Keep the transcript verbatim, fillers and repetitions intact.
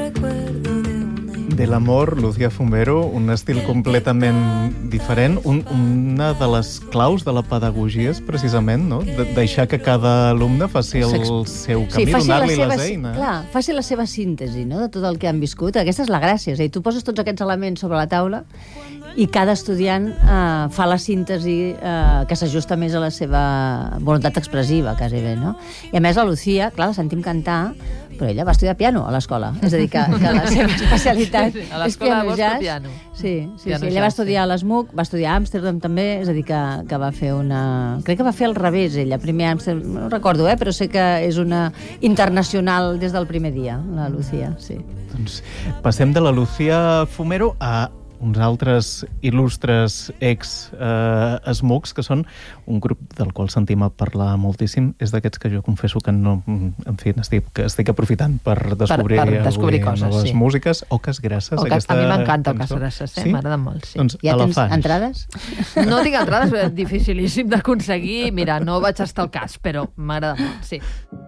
De l'amor, Lucía Fumero, un estil completament diferent. Un, una de les claus de la pedagogia és precisament, no?, de deixar que cada alumne faci el seu camí, sí, donar-li seva, les eines. Clar, faci la seva síntesi, no?, de tot el que han viscut. Aquesta és la gràcia. És a dir, tu poses tots aquests elements sobre la taula i cada estudiant eh, fa la síntesi eh, que s'ajusta més a la seva voluntat expressiva, quasi bé, no? I a més la Lucía, clar, la sentim cantar, però ella va estudiar piano a l'escola. És a dir, que, que la seva especialitat sí, sí, és piano jazz. Piano. Sí, sí, piano sí. Ella jazz, va estudiar sí. a l'ESMUC, va estudiar a Amsterdam també, és a dir, que, que va fer una... Crec que va fer al revés, ella. Primer a Amsterdam, no recordo, eh, però sé que és una internacional des del primer dia, la Lucía, sí. Doncs passem de la Lucía Fumero a uns altres il·lustres ex-SMUCs, eh, que són un grup del qual sentim a parlar moltíssim. És d'aquests que jo confesso que no... En fi, estic, estic aprofitant per descobrir, per, per descobrir avui coses, noves sí. músiques. Oques Grasses, Oques, aquesta a mi m'encanta cançó. Oques Grasses, eh? Sí? M'agrada molt, sí. Doncs Ja tens elefants. entrades? No tinc entrades, però és dificilíssim d'aconseguir. Mira, no vaig estar al cas, però m'agrada molt, sí.